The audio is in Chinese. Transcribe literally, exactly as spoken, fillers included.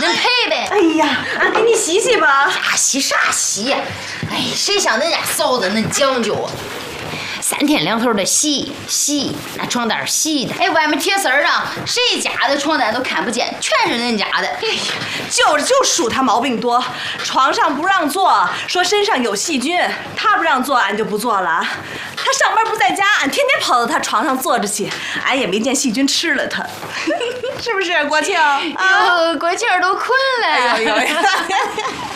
恁赔呗。 哎呀，俺给你洗洗吧。 呀，洗啥洗呀？哎，谁像恁家嫂子恁讲究啊？三天两头的洗洗，那床单洗的。哎，外面铁丝儿上谁家的床单都看不见，全是恁家的。哎呀， 就是就属他毛病多，床上不让坐，说身上有细菌，他不让坐，俺就不坐了。他上班不在家，俺天天跑到他床上坐着去，俺也没见细菌吃了他，是不是国庆？ 啊，国庆都困了。 哎呦呦。